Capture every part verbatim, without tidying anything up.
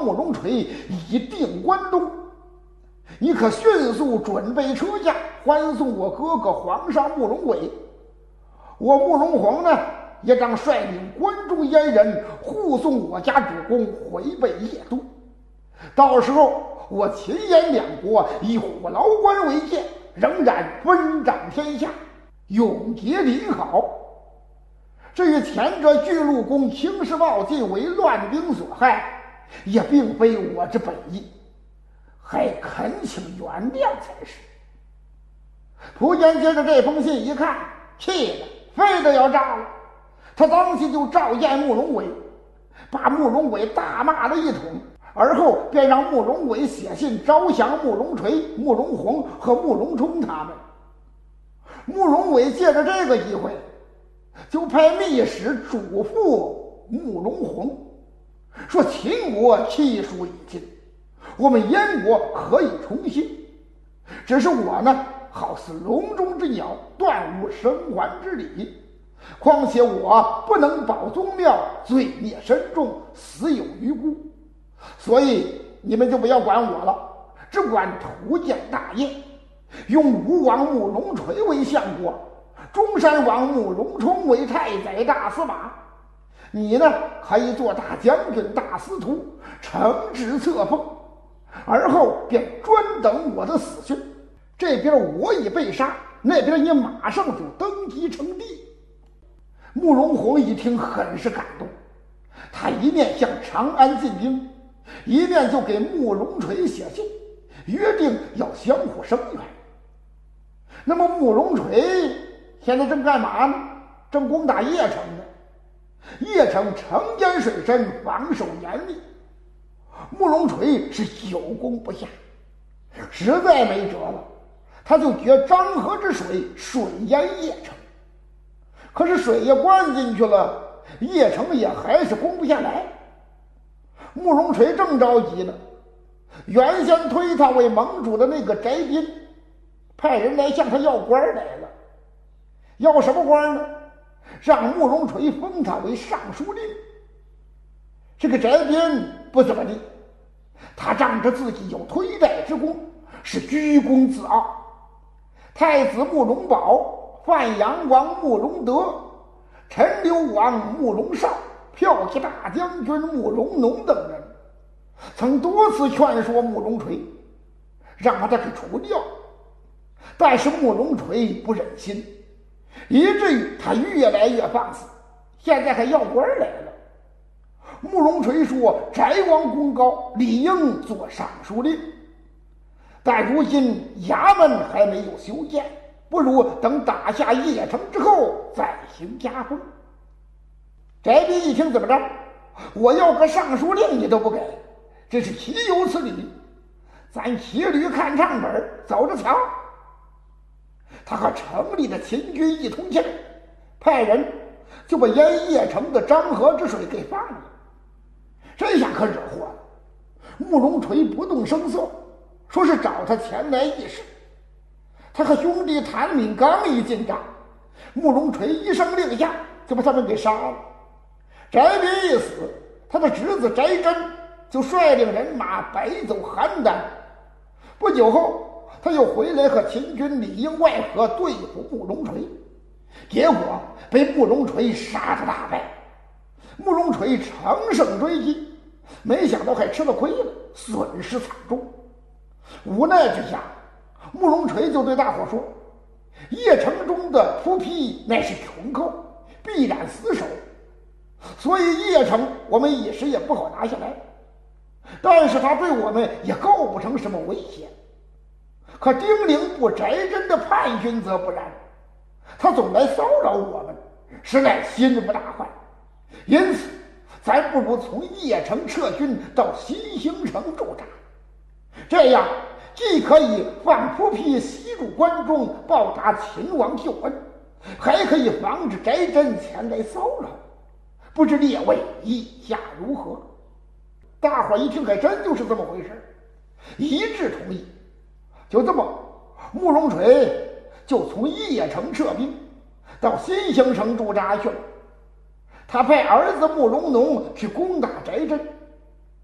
慕容垂已定关东，你可迅速准备车驾，欢送我哥哥皇上慕容伟。我慕容宏呢，也将率领关中阉人护送我家主公回北邺都。到时候我秦燕两国以虎牢关为界，仍然分掌天下，永结邻好。至于前者巨鹿公轻视冒进为乱兵所害，也并非我之本意，还恳请原谅才是。蒲坚接着这封信一看，气了，肺都要炸了。他当即就召见慕容伟，把慕容伟大骂了一通，而后便让慕容伟写信招降慕容垂、慕容宏和慕容冲他们。慕容伟借着这个机会，就派密使嘱咐慕容宏说：秦国气数已尽，我们燕国可以重新，只是我呢，好似笼中之鸟，断无生还之理。况且我不能保宗庙，罪孽深重，死有余辜，所以你们就不要管我了，只管图建大业，用吴王慕容垂为相国，中山王慕容冲为太宰大司马。你呢，可以做大将军、大司徒，承旨册封，而后便专等我的死讯。这边我已被杀，那边你马上就登基称帝。慕容宏一听，很是感动，他一面向长安进兵，一面就给慕容垂写信，约定要相互声援。那么慕容垂现在正干嘛呢？正攻打邺城呢。邺城城坚水深，防守严密，慕容垂是久攻不下，实在没辙了，他就决漳河之水水淹邺城。可是水也灌进去了，邺城也还是攻不下来。慕容垂正着急呢，原先推他为盟主的那个翟斌派人来向他要官来了。要什么官呢？让慕容垂封他为尚书令。这个翟斌不怎么地，他仗着自己有推戴之功，是居功自傲。太子慕容宝、范阳王慕容德、陈留王慕容绍、骠骑大将军慕容农等人，曾多次劝说慕容垂，让他给除掉，但是慕容垂不忍心，以至于他越来越放肆，现在还要官来了。慕容垂说：翟王功高，理应做尚书令，但如今衙门还没有修建，不如等打下邺城之后再行加封。翟斌一听，怎么着？我要个尚书令你都不给，这是岂有此理！咱骑驴看唱本，走着瞧。他和城里的秦军一通气，派人就把淹邺城的漳河之水给放了。这下可惹祸了。慕容垂不动声色，说是找他前来议事。他和兄弟谭敏刚一进帐，慕容垂一声令下，就把他们给杀了。翟斌一死，他的侄子翟真就率领人马北走邯郸。不久后，他又回来和秦军里应外合对付慕容垂，结果被慕容垂杀得大败。慕容垂乘胜追击，没想到还吃了亏了，损失惨重。无奈之下，慕容垂就对大伙说：邺城中的仆婢乃是穷寇，必然死守，所以邺城我们一时也不好拿下来，但是他对我们也构不成什么威胁。可丁零部翟真的叛军则不然，他总来骚扰我们，实在心不大快。因此咱不如从邺城撤军到新兴城驻扎，这样既可以放仆婢西入关中报答秦王救恩，还可以防止翟真前来骚扰。不知列位意下如何？大伙一听，还真就是这么回事，一致同意。就这么，慕容垂就从邺城撤兵到新兴城驻扎去了。他派儿子慕容农去攻打翟真。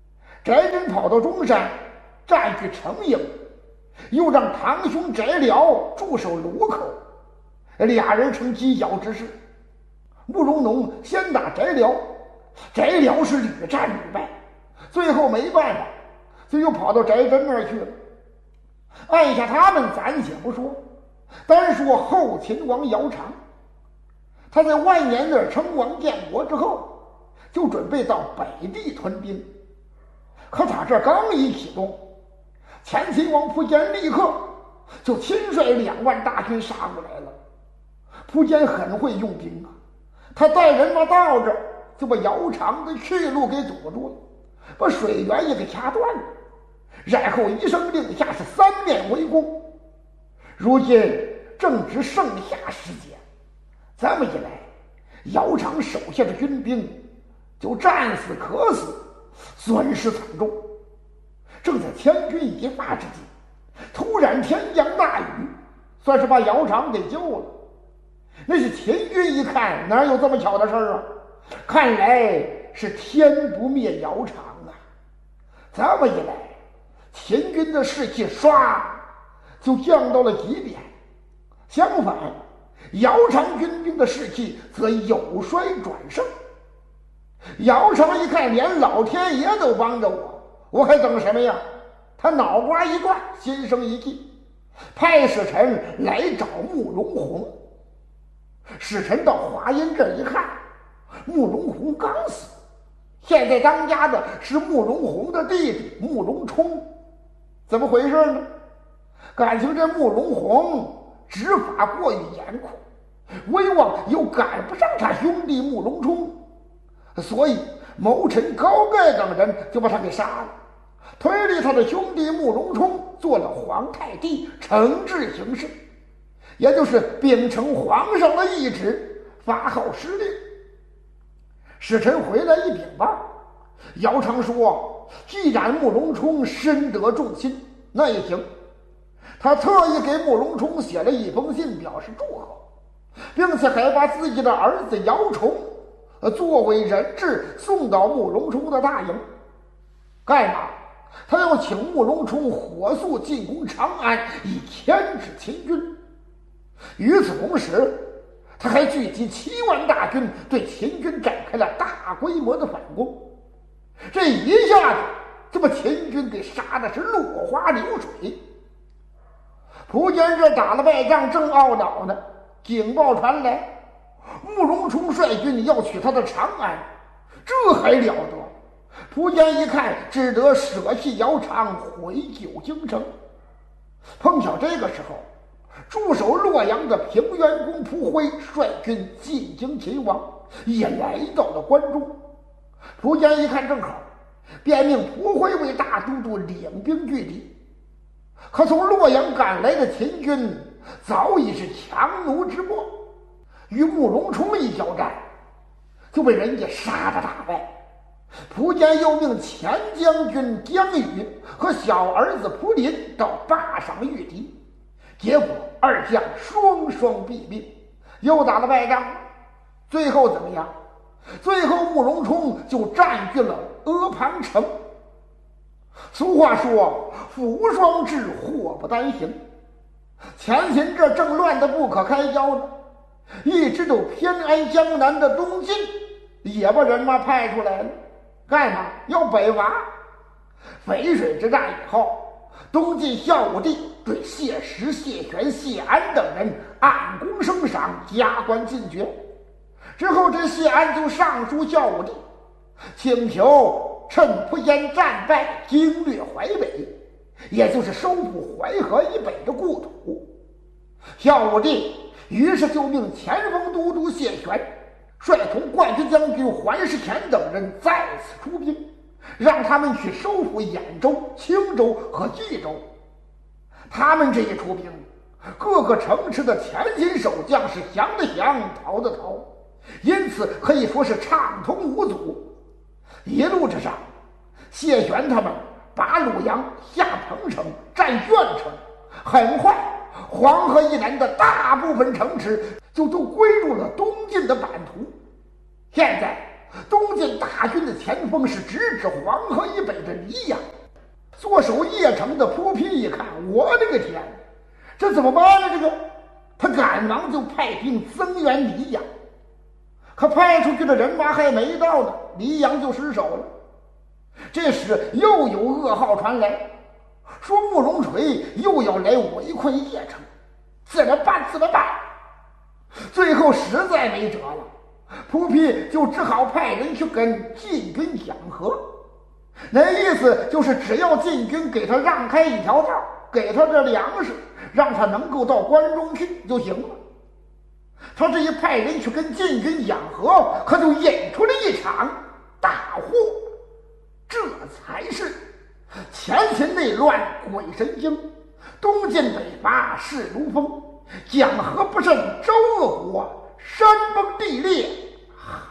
翟真跑到中山占据成营，又让堂兄翟辽驻守卢口，俩人成犄角之势。慕容农先打翟辽，翟辽是屡战屡败，最后没办法，就又跑到翟真那儿去了。按下他们暂且不说，单说后秦王姚苌，他在万年那儿称王建国之后，就准备到北地屯兵。可他这刚一启动，前秦王苻坚立刻就亲率两万大军杀过来了。苻坚很会用兵啊，他带人马到这儿，就把姚苌的去路给堵住了，把水源也给掐断了，然后一声令下，是三面围攻。如今正值盛夏时节，这么一来，姚苌手下的军兵就战死渴死，损失惨重。正在千钧一发之际，突然天降大雨，算是把姚苌给救了。那是秦军一看，哪有这么巧的事儿啊？看来是天不灭姚苌啊！这么一来，秦军的士气唰就降到了极点。相反，姚苌军兵的士气则有衰转盛。姚苌一看，连老天爷都帮着我，我还等什么呀？他脑瓜一转，心生一计，派使臣来找慕容宏。使臣到华阴这一看，慕容宏刚死，现在当家的是慕容宏的弟弟慕容冲。怎么回事呢？感情这慕容宏执法过于严酷，威望又赶不上他兄弟慕容冲，所以谋臣高盖等人就把他给杀了，推立他的兄弟慕容冲做了皇太帝，惩治行事，也就是秉承皇上的懿旨，发号施令。使臣回来一禀报，姚苌说，既然慕容冲深得众心，那也行。他特意给慕容冲写了一封信表示祝贺，并且还把自己的儿子姚崇呃作为人质送到慕容冲的大营。干嘛？他要请慕容冲火速进攻长安，以牵制秦军。与此同时，他还聚集七万大军，对秦军展开了大规模的反攻。这一下子就把秦军给杀的是落花流水。苻坚这打了败仗，正懊恼呢，警报传来，慕容冲率军要取他的长安，这还了得？苻坚一看，只得舍弃姚苌，回救京城。碰巧这个时候，驻守洛阳的平原公蒲辉率军进京秦王，也来到了关中。苻坚一看正好，便命蒲辉为大都督领兵拒敌。可从洛阳赶来的秦军早已是强弩之末，与慕容冲一交战，就被人家杀得大败。苻坚又命前将军姜羽和小儿子蒲林到坝上御敌，结果二将双双毙命，又打了败仗。最后怎么样？最后慕容冲就占据了阿房城。俗话说，福双至，祸不单行。前秦这正乱得不可开交呢，一直都偏安江南的东晋也把人马派出来了，干嘛？要北伐。淝水之战以后，东晋孝武帝对谢石、谢玄、谢安等人按功升赏，加官进爵。之后这谢安就上书孝武帝，请求趁苻坚战败，经略淮北，也就是收复淮河以北的故土。孝武帝于是就命前锋都督谢玄率同冠军将军桓世虔等人再次出兵，让他们去收复兖州、青州和冀州。他们这一出兵，各个城池的前秦守将是降的降，逃的逃，因此可以说是畅通无阻。一路之上，谢玄他们把鲁阳、下彭城、占苑城，很快黄河以南的大部分城池就都归入了东晋的版图。现在东晋大军的前锋是直指黄河以北的黎阳。坐守邺城的蒲丕一看，我的个天，这怎么办呢？这个他赶忙就派兵增援黎阳，可派出去的人马还没到呢，黎阳就失守了。这时又有噩耗传来，说慕容垂又要来围困邺城，怎么办？怎么办？最后实在没辙了，蒲丕就只好派人去跟晋军讲和。那意思就是只要晋军给他让开一条道，给他这粮食，让他能够到关中去就行了。他这一派人去跟晋军讲和，可就引出了一场大祸。这才是前秦内乱鬼神经，东晋北伐势如风，讲和不慎周恶火，山崩地裂